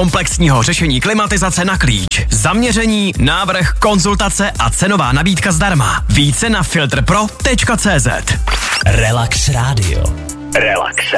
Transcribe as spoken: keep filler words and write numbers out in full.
komplexního řešení klimatizace na klíč. Zaměření, návrh, konzultace a cenová nabídka zdarma. Více na filtr pro tečka cé zet. Relax Radio. Relax